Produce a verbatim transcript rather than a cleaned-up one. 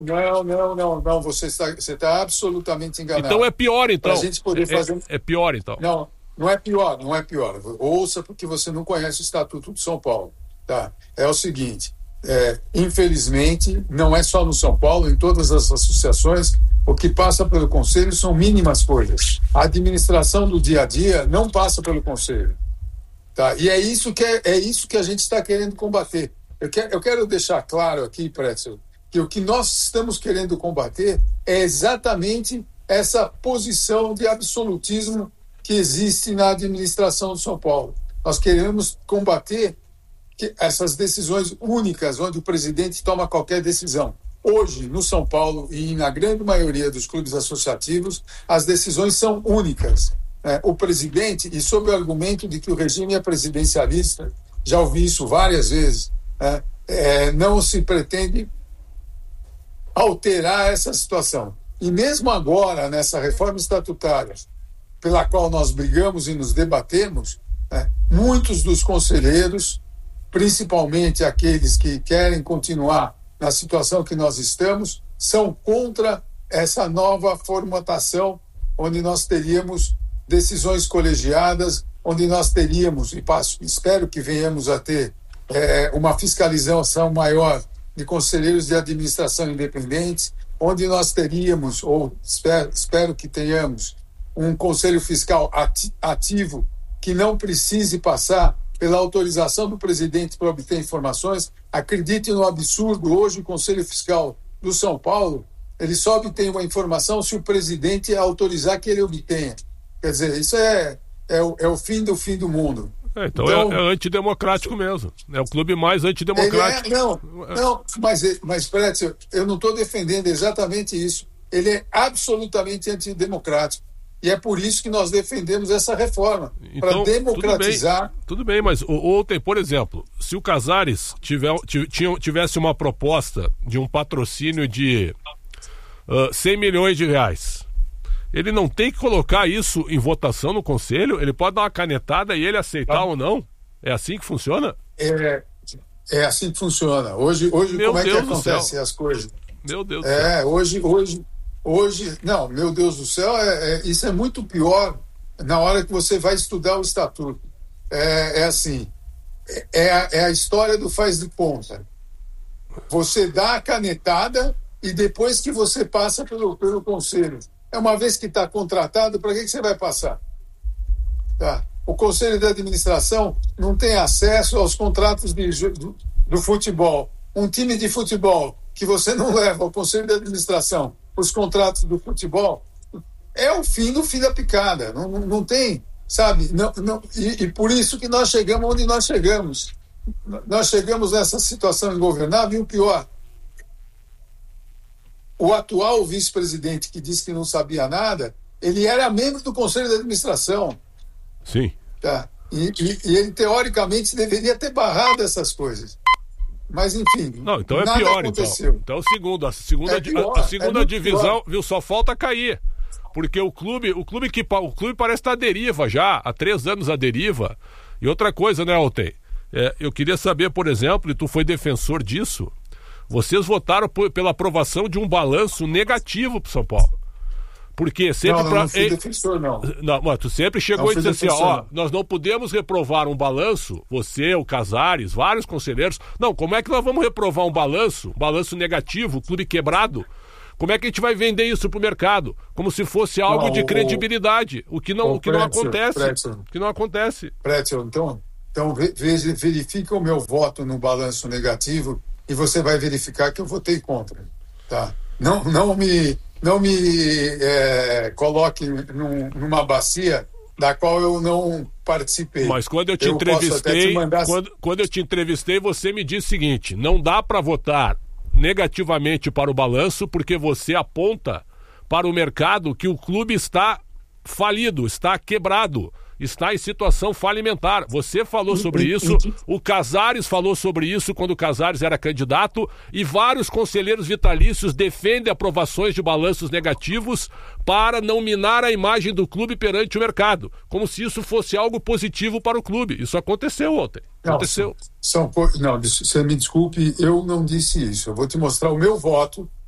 Não, não, não, não. Você está, você está absolutamente enganado. Então é pior, então. Para a gente poder fazer. É, é pior, então. Não, não é pior, não é pior. Ouça, porque você não conhece o Estatuto de São Paulo. Tá? É o seguinte: é, infelizmente, não é só no São Paulo, em todas as associações, o que passa pelo Conselho são mínimas coisas. A administração do dia a dia não passa pelo Conselho. Tá? E é isso que, é, é isso que a gente está querendo combater. Eu quero, eu quero deixar claro aqui, Pretzel, que o que nós estamos querendo combater é exatamente essa posição de absolutismo que existe na administração de São Paulo. Nós queremos combater que essas decisões únicas, onde o presidente toma qualquer decisão. Hoje, no São Paulo e na grande maioria dos clubes associativos, as decisões são únicas. É, o presidente, e sob o argumento de que o regime é presidencialista, já ouvi isso várias vezes, é, é, não se pretende alterar essa situação. E mesmo agora, nessa reforma estatutária, pela qual nós brigamos e nos debatemos, né, muitos dos conselheiros, principalmente aqueles que querem continuar na situação que nós estamos, são contra essa nova formatação, onde nós teríamos decisões colegiadas, onde nós teríamos, e passo, espero que venhamos a ter é, uma fiscalização maior de conselheiros de administração independentes, onde nós teríamos, ou espero, espero que tenhamos, um conselho fiscal ativo que não precise passar pela autorização do presidente para obter informações. Acredite no absurdo, hoje o Conselho Fiscal do São Paulo, ele só obtém uma informação se o presidente autorizar que ele obtenha. Quer dizer, isso é, é, o, é o fim do fim do mundo. É, então, então é, é antidemocrático mesmo. É o clube mais antidemocrático. É, não, não, mas, mas Pretzel, eu não estou defendendo exatamente isso. Ele é absolutamente antidemocrático. E é por isso que nós defendemos essa reforma, então, para democratizar. Tudo bem, tudo bem, mas ontem, por exemplo, se o Casares tiver, tivesse uma proposta de um patrocínio de uh, cem milhões de reais, ele não tem que colocar isso em votação no Conselho? Ele pode dar uma canetada e ele aceitar ah. ou não? É assim que funciona? É, é assim que funciona. Hoje, hoje como é Deus que acontecem as coisas? Meu Deus do é, céu. Hoje, hoje, hoje, não, meu Deus do céu, é, é, isso é muito pior na hora que você vai estudar o Estatuto. É, é assim, é, é, a, é a história do faz de conta. Você dá a canetada e depois que você passa pelo, pelo Conselho. É uma vez que está contratado, para que, que você vai passar? Tá. O Conselho de Administração não tem acesso aos contratos de, do, do futebol. Um time de futebol que você não leva ao Conselho de Administração os contratos do futebol, é o fim do fim da picada. Não, não, não tem, sabe? Não, não, e, e por isso que nós chegamos onde nós chegamos. Nós chegamos nessa situação ingovernável e o pior, o atual vice-presidente que disse que não sabia nada, ele era membro do Conselho de Administração. Sim. Tá? E, e, e ele, teoricamente, deveria ter barrado essas coisas. Mas, enfim, não, então é nada pior, aconteceu. Então. Então, segundo, a segunda, é pior, a, a segunda é divisão, viu, só falta cair. Porque o clube, o clube que o clube parece estar à deriva já, há três anos à deriva. E outra coisa, né, Alten? É, eu queria saber, por exemplo, e tu foi defensor disso, vocês votaram por, pela aprovação de um balanço negativo para São Paulo. Porque sempre... Não, não, pra... não fui defensor, não. Não, mas tu sempre chegou não, e disse assim, ó, nós não podemos reprovar um balanço, você, o Casares, vários conselheiros. Não, como é que nós vamos reprovar um balanço, um balanço negativo, o clube quebrado? Como é que a gente vai vender isso pro mercado? Como se fosse algo não, de credibilidade, o, o que não, o que Pretzel, não acontece. Pretzel, o que não acontece. Pretzel, então, então verifica o meu voto no balanço negativo e você vai verificar que eu votei contra. Tá? Não, não me... Não me é, coloque num, numa bacia da qual eu não participei. Mas quando eu te eu entrevistei, te mandar... quando, quando eu te entrevistei, você me disse o seguinte: não dá para votar negativamente para o balanço porque você aponta para o mercado que o clube está falido, está quebrado, está em situação falimentar. Você falou sobre isso, o Casares falou sobre isso quando o Casares era candidato e vários conselheiros vitalícios defendem aprovações de balanços negativos para não minar a imagem do clube perante o mercado, como se isso fosse algo positivo para o clube. Isso aconteceu ontem. Aconteceu. Não, são, são, não, você me desculpe, eu não disse isso. Eu vou te mostrar o meu voto